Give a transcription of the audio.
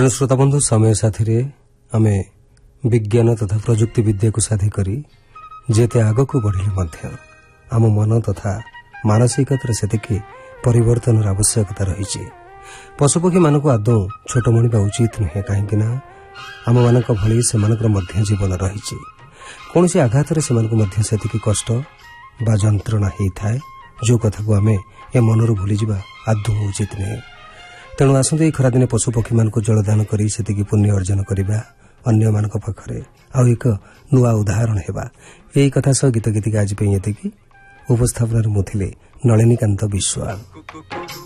तेणु श्रोताबंधु समय साथी आम विज्ञान तथा प्रजुक्ति विद्या को साथी करी जेते आग को बढ़िले आम मन तथा मानसिकतार सेतिकी परिवर्तन आवश्यकता रही। पशुपक्षी मानक आदौ छोट मणिबा उचित नुहे कहीं आम मान भली से जीवन रही कौन आघात से कष्ट बा जंत्रणा होता है जो कथा को आम ए मनरू भूली जा आदौ उचित नुहे। तेणु आसते खरादिने पशुपक्षी मान जलदान कर पुण्य अर्जन करवा अन्य मान पाखरे आउ एक नुआ उदाहरण हेबा यही कथा सह गीत गीतिका आज ये उपस्थापन मुथिले नलिनीकांत विश्वाल।